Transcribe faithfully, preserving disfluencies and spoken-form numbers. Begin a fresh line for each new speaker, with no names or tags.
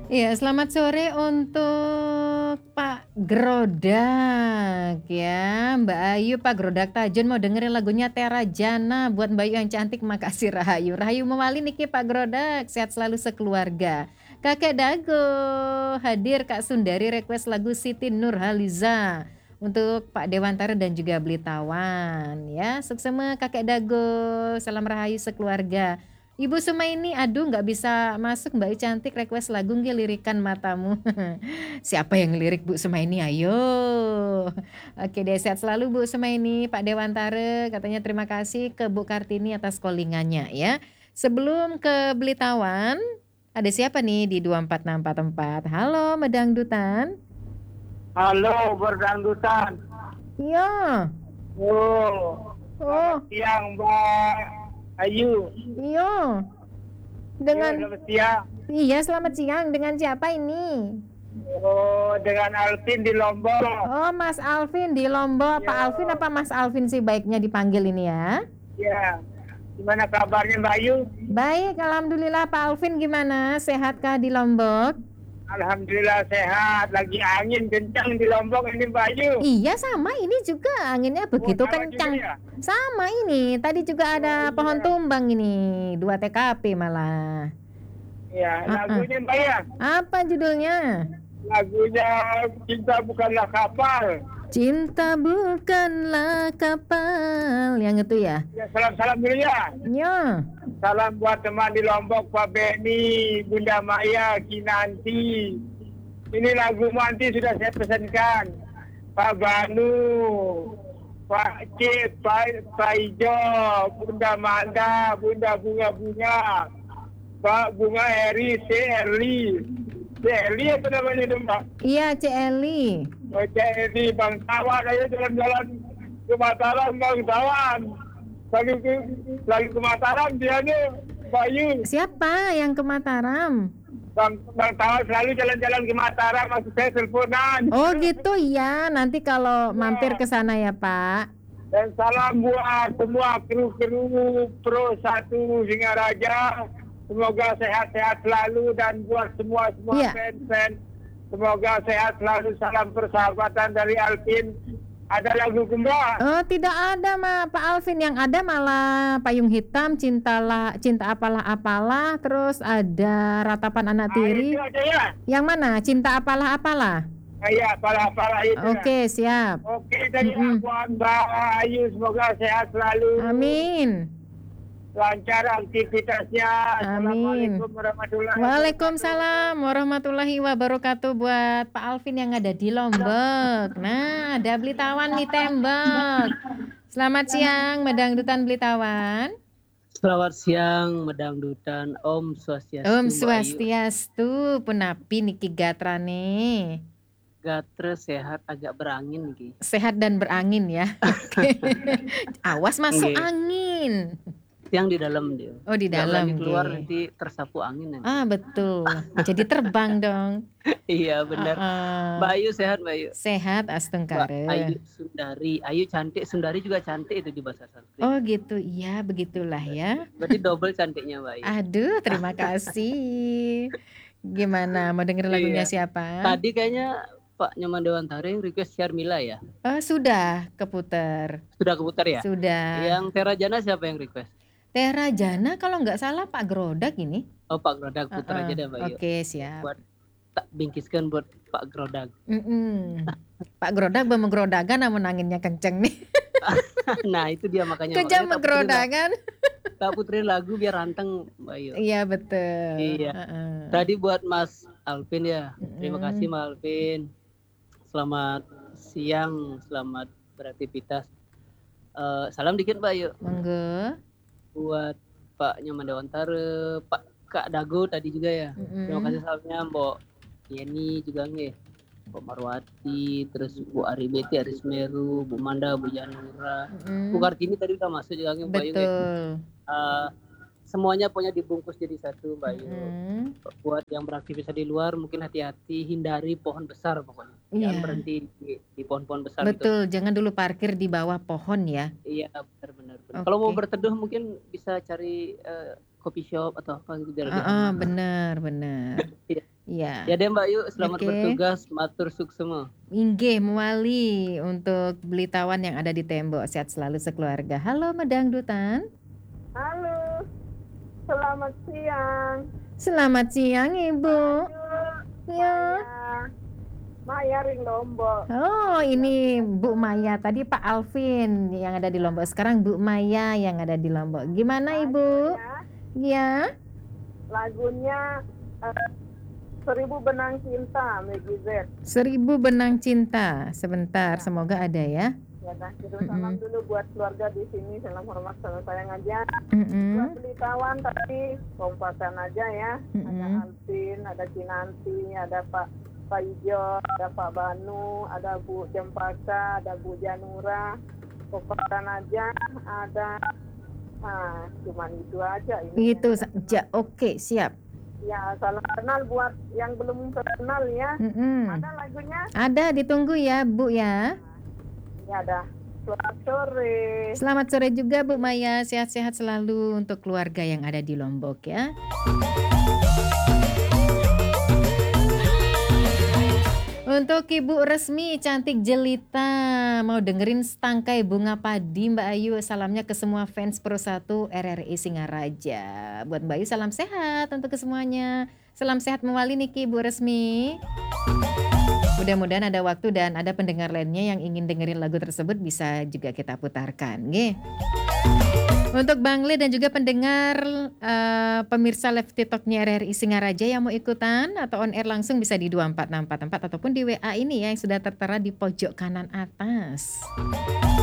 Iya, selamat sore untuk Pak Grodak ya, Mbak Ayu, Pak Grodak Tajun mau dengerin lagunya Tera Jana buat Mbak Ayu yang cantik, makasih Rahayu. Rahayu Memali niki Pak Grodak, sehat selalu sekeluarga. Kakek Dago hadir, Kak Sundari request lagu Siti Nurhaliza untuk Pak Dewantara dan juga Blitawan ya. Suksema Kakek Dago, salam Rahayu sekeluarga. Ibu Sumaini, aduh nggak bisa masuk Mbak Yu cantik request lagu nggih lirikan matamu. Siapa yang lirik Bu Sumaini? Ayo. Oke deh, sehat selalu Bu Sumaini. Pak Dewantara katanya terima kasih ke Bu Kartini atas callingannya ya. Sebelum ke Blitawan, ada siapa nih di dua empat enam empat empat? Halo Medangdutan.
Halo berdangdutan.
Iya.
Oh,
Oh,
selamat siang Mbak Ayu.
iya.
Yo,
Dengan
selamat siang.
iya, selamat siang. Dengan siapa ini?
Oh, dengan Alvin di Lombok.
Oh, Mas Alvin di Lombok. Pak
Ya,
Alvin apa Mas Alvin sih baiknya dipanggil ini ya?
ya. Gimana kabarnya Mbak Ayu?
Baik, alhamdulillah. Pak Alvin gimana? Sehatkah di Lombok?
Alhamdulillah sehat. Lagi angin kencang di Lombok ini Mbak Ayu.
Iya, sama ini juga anginnya
Oh,
begitu
sama juga
kencang.
ya?
Sama ini. Tadi juga ada
Oh,
pohon
iya.
tumbang ini, dua T K P malah.
Ya,
Ah, ah.
lagunya Mbak ya.
Apa judulnya?
Lagunya Cinta Bukanlah Kapal.
Cinta bukanlah kapal, yang itu ya?
Ya, salam-salam dulu ya.
Ya.
Salam buat teman di Lombok, Pak Beni, Bunda Maya, Kinanti. Ini lagu Manti sudah saya pesankan. Pak Banu, Pak Cip, Pak, Pak Ijo, Bunda Manda, Bunda Bunga-Bunga, Pak Bunga Eri, C. Erli. C. Erli apa namanya itu Mbak?
Iya, C. Eli.
Oh, C. Erli, Bang Tawan, ayo jalan-jalan ke Mataram, Bang Tawan. Lagi ke, lagi ke Mataram dia nih, Bayu.
Siapa yang ke Mataram?
Bang, Bang Tawan selalu jalan-jalan ke Mataram, maksud saya teleponan.
Oh gitu ya, nanti kalau mampir ke sana ya Pak.
Dan salam buat semua kru-kru Pro satu Singaraja. Semoga sehat-sehat selalu dan buat semua-semua
Iya.
fans-fans. Semoga sehat selalu. Salam persahabatan dari Alvin. Ada lagu Kumba?
Oh tidak ada mah Pak Alvin, yang ada malah Payung Hitam, Cintalah, Cinta Apalah Apalah, terus ada Ratapan Anak
Ah,
Tiri.
itu aja ya?
Yang mana? Cinta Apalah Apalah.
Ah, ya, apalah-apalah itu.
Oke siap.
Ya. Oke, dari
Mm-mm.
buat Mbak Ayu. Semoga sehat selalu.
Amin.
Lancar aktivitasnya.
Amin.
Assalamualaikum warahmatullahi
Waalaikumsalam warahmatullahi wabarakatuh buat Pak Alvin yang ada di Lombok. Nah, ada Blitawan nih tembak. Selamat siang, Medangdutan Blitawan.
Selamat siang, Medangdutan. Om Swastiastu.
Om
Mbak Ayu.
Swastiastu, punapi niki gatrane.
Gatre sehat, agak berangin nih.
Sehat dan berangin ya. Oke. Awas masuk
Nggih.
angin.
Yang di dalam dia.
Oh di
Nggak
dalam.
berani keluar
nggih.
nanti tersapu angin nanti.
Ah betul. Jadi terbang dong.
Iya benar.
Ah,
Mbak Ayu sehat, Mbak Ayu.
sehat
Mbak
astengkare.
Ayu Sundari. Ayu cantik, Sundari juga cantik itu di bahasa Sanskrit.
Oh gitu, iya begitulah ya.
Berarti double cantiknya Mbak Ayu.
Aduh, terima kasih. Gimana, mau denger lagunya
Iya.
siapa?
Tadi kayaknya Pak Nyoman Dewantara yang request Syarmila ya.
Oh, sudah keputar.
Sudah keputar ya?
Sudah.
Yang Tera Jana siapa yang request?
Tera Jana kalau nggak salah Pak Grodak ini.
Oh Pak Grodag, putar
Uh-uh.
aja deh Mbak Ayu.
Oke, siap.
Buat tak bingkiskan buat Pak Grodag.
Mm-mm. Pak Grodak bermenggrodagan namun anginnya kenceng nih.
Nah itu dia makanya.
Kejam
makanya tak puterin lagu-
menggrodagan.
tak puterin lagu biar ranteng Mbak Ayu.
Iya betul.
Iya.
Uh-uh.
Tadi buat Mas Alvin ya. Terima
Mm-mm.
kasih Mas Alvin. Selamat siang, selamat beraktivitas. Eh, salam dikit Mbak Ayu.
Monggo.
Buat Pak Nyoman Dewantara, Pak Kak Dago tadi juga ya.
Mm-mm.
Terima kasih salamnya Mbok Yeni juga nggih. Mbok Marwati, terus Bu Ari Beti, Aris Meru, Bu Manda, Bu Janura.
Mm-mm.
Bu Kartini tadi udah masuk juga nggih Mbak Ayu. nggih.
Betul.
Eh, semuanya pokoknya dibungkus jadi satu Mbak Ayu.
Mm-mm.
Buat yang beraktivitas di luar mungkin hati-hati, hindari pohon besar pokoknya. Jangan
Iya.
berhenti di, di pohon-pohon besar itu.
Betul, jangan dulu parkir di bawah pohon ya.
Iya benar-benar. benar. Kalau mau
Oke.
berteduh mungkin bisa cari eh, coffee shop atau apa gitu biar lebih
Ah,
aman.
benar, benar.
Iya.
Iya, Ya.
Ya deh Mbak Yu, selamat
Oke.
bertugas, matur suksema.
Inggih muali untuk Belitawan yang ada di tembok. Sehat selalu sekeluarga. Halo Medangdutan.
Halo, selamat siang.
Selamat siang Ibu. Ya.
Maya Ring Lombok.
Oh ini Bu Maya, tadi Pak Alvin yang ada di Lombok, sekarang Bu Maya yang ada di Lombok. Gimana Ibu? Ya.
Lagunya uh, Seribu Benang Cinta, Maggie Z.
Seribu Benang Cinta. Sebentar, semoga ada ya.
Ya dah, kita salam dulu buat keluarga di sini, salam hormat, salam sayang aja.
Mm-mm.
Buat Belitawan tadi kompakan aja ya.
Mm-mm.
Ada Alvin, ada Kinanti, ada Pak Pak Ijo, ada Pak Banu, ada Bu Cempaka, ada Bu Janura. Kompakan aja, ada ah cuman itu aja ini.
Itu saja. Oke, siap.
Ya, salam kenal buat yang belum kenal ya.
Mm-mm.
Ada lagunya?
Ada, ditunggu ya Bu ya.
Ya ada. Selamat sore.
Selamat sore juga Bu Maya, sehat-sehat selalu untuk keluarga yang ada di Lombok ya. Untuk Ibu Resmi cantik jelita, mau dengerin Setangkai Bunga Padi Mbak Ayu. Salamnya ke semua fans Pro satu R R I Singaraja. Buat Mbak Ayu salam sehat untuk kesemuanya. Salam sehat mewali Niki Ibu Resmi. Mudah-mudahan ada waktu dan ada pendengar lainnya yang ingin dengerin lagu tersebut bisa juga kita putarkan. Nggih. Untuk Bang Le dan juga pendengar uh, pemirsa live TikToknya R R I Singaraja yang mau ikutan atau on air langsung bisa di dua empat enam empat empat ataupun di W A ini ya yang sudah tertera di pojok kanan atas.